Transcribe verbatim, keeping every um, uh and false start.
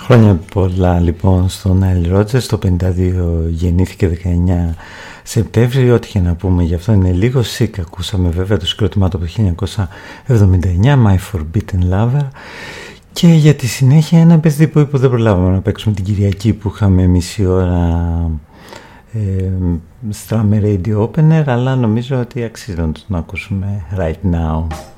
Χρόνια πολλά λοιπόν στον Nile Rodgers, το πενήντα δύο γεννήθηκε δεκαεννιά Σεπτέμβρη, ό,τι και να πούμε γι' αυτό είναι λίγο. Sick ακούσαμε βέβαια το συγκρότημά του από το χίλια εννιακόσια εβδομήντα εννιά, My Forbidden Lover. Και για τη συνέχεια ένα παιδί που δεν προλάβαμε να παίξουμε την Κυριακή που είχαμε μισή ώρα ε, Strammer Radio Opener, αλλά νομίζω ότι αξίζει να το ακούσουμε right now.